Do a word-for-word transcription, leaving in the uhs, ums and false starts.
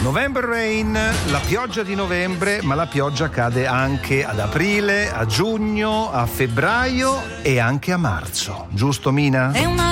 November Rain, la pioggia di novembre, ma la pioggia cade anche ad aprile, a giugno, a febbraio e anche a marzo. Giusto, Mina? È una